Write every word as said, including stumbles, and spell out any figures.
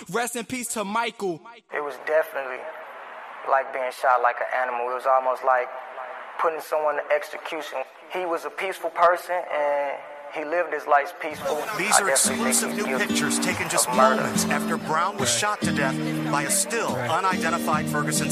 Rest in peace to Michael. It was definitely like being shot like an animal. It was almost like putting someone to execution. He was a peaceful person, and he lived his life peaceful. These are exclusive new pictures taken just moments after Brown was shot to death by a still unidentified Ferguson